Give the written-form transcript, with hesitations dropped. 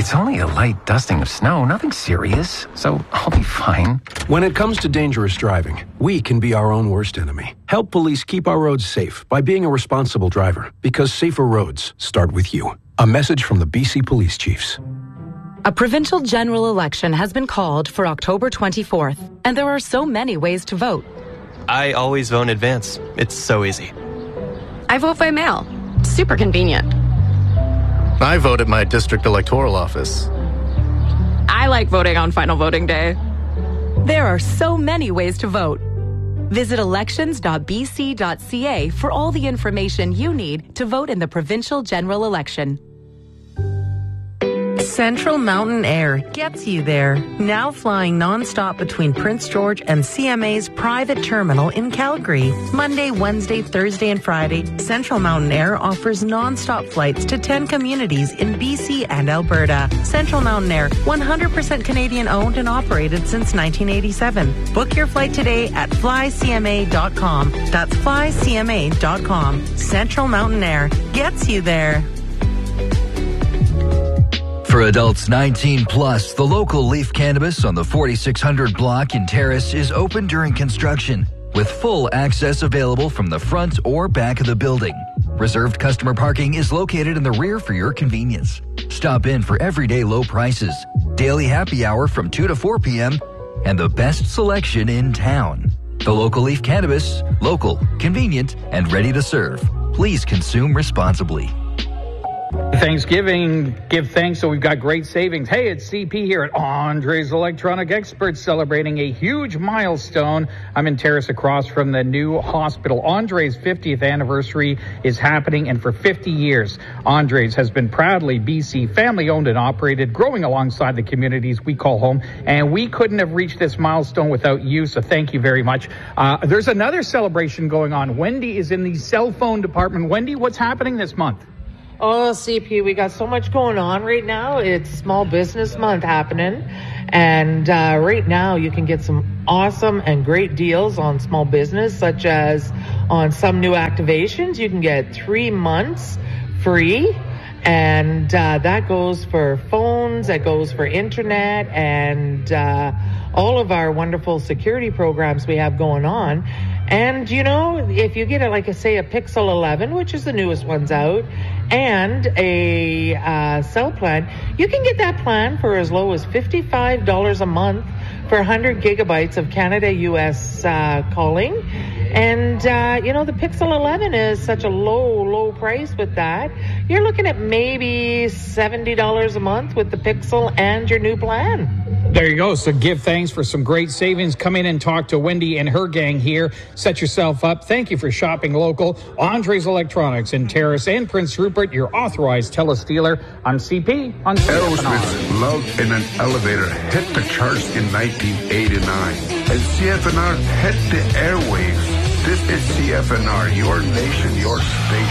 It's only a light dusting of snow, nothing serious, so I'll be fine. When it comes to dangerous driving, we can be our own worst enemy. Help police keep our roads safe by being a responsible driver, because safer roads start with you. A message from the BC Police Chiefs. A provincial general election has been called for October 24th, and there are so many ways to vote. I always vote in advance. It's so easy. I vote by mail. Super convenient. I vote at my district electoral office. I like voting on final voting day. There are so many ways to vote. Visit elections.bc.ca for all the information you need to vote in the provincial general election. Central Mountain Air gets you there. Now flying nonstop between Prince George and CMA's private terminal in Calgary. Monday, Wednesday, Thursday, and Friday, Central Mountain Air offers nonstop flights to 10 communities in BC and Alberta. Central Mountain Air, 100% Canadian owned and operated since 1987. Book your flight today at flycma.com. That's flycma.com. Central Mountain Air gets you there. For adults 19 plus, the local Leaf Cannabis on the 4600 block in Terrace is open during construction, with full access available from the front or back of the building. Reserved customer parking is located in the rear for your convenience. Stop in for everyday low prices, daily happy hour from 2 to 4 p.m., and the best selection in town. The local Leaf Cannabis, local, convenient, and ready to serve. Please consume responsibly. Thanksgiving, give thanks, so we've got great savings. Hey, it's CP here at Andre's Electronic Experts, celebrating a huge milestone. I'm in Terrace across from the new hospital. Andre's 50th anniversary is happening, and for 50 years, Andre's has been proudly BC family-owned and operated, growing alongside the communities we call home, and we couldn't have reached this milestone without you, so thank you very much. There's another celebration going on. Wendy is in the cell phone department. Wendy, what's happening this month? Oh, CP, we got so much going on right now. It's Small Business Month happening. And right now you can get some awesome and great deals on small business, such as on some new activations. You can get 3 months free. And that goes for phones, that goes for internet, and all of our wonderful security programs we have going on. And, you know, if you get, a Pixel 11, which is the newest one's out, and a cell plan, you can get that plan for as low as $55 a month for 100 gigabytes of Canada-US calling. And, the Pixel 11 is such a low price with that. You're looking at maybe $70 a month with the Pixel and your new plan. There you go. So give thanks for some great savings. Come in and talk to Wendy and her gang here. Set yourself up. Thank you for shopping local. Andre's Electronics in Terrace and Prince Rupert, your authorized TELUS dealer. I'm CP on Aerosmith's Love in an Elevator hit the charts in 1989. And CFNR hit the airwaves. This is CFNR, your nation, your station.